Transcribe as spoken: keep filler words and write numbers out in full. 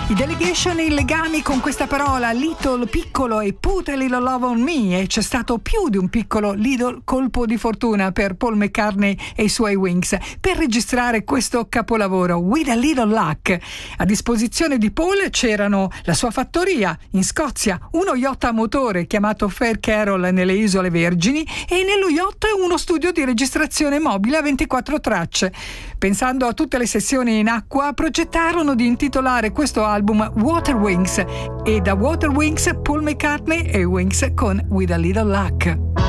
I Delegation in legami con questa parola little, piccolo e put a little love on me, e c'è stato più di un piccolo little colpo di fortuna per Paul McCartney e i suoi Wings per registrare questo capolavoro With a Little Luck. A disposizione di Paul c'erano la sua fattoria in Scozia, uno yacht a motore chiamato Fair Carol nelle Isole Vergini e nello yacht uno studio di registrazione mobile a ventiquattro tracce. Pensando a tutte le sessioni in acqua, progettarono di intitolare questo album Water Wings, e da Water Wings Paul McCartney e Wings con With a Little Luck.